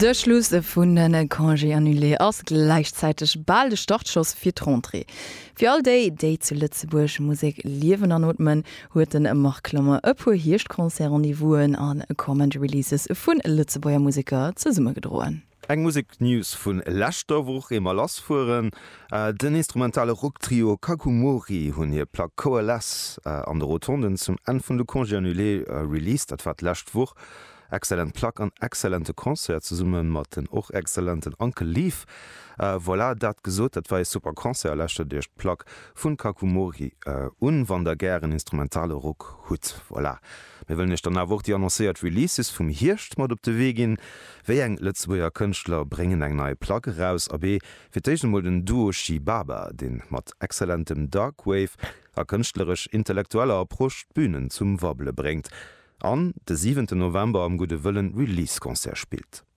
De Schluss vun den Congé annulé ass gleichzeitig balde Startschoss fir Trontré. Fi all déi zu Lützeburg Musik liewen anotmen, huet den Markklammer e puer Hirchtkonzer an Niveen an Comment Releases vun Lützeburger Musiker ze summe gedroen. Eg Musiknews vun Lächterwoch emmer lassfuen, den instrumentale Rocktrio Kakumori hunn hier Pla Coalesce an der Rotonden zum en vun de Congé annulé released, dat wat lächtwoch. Excellent Plack an excellente Konzert zu summen mat den och excellenten Ankel lief. Voilà, dat gesot, dat war e super Konzert lächte Dicht Plack vun Kakumori wann der gären instrumentale Rock hut. Voilà. Wir will nicht danach die annonciert Releases vum Hirscht mat op de Wegin, wéi eng Lützeburger Künstler bringen eng neue Plagge raus, aber fir mod den Duo Shibaba, den mat exzellentem Darkwave a künstlerisch intellektueller Approch Bühnen zum Wabble bringt. An de 7. November am Gute Wëllen Release-Konzert spielt.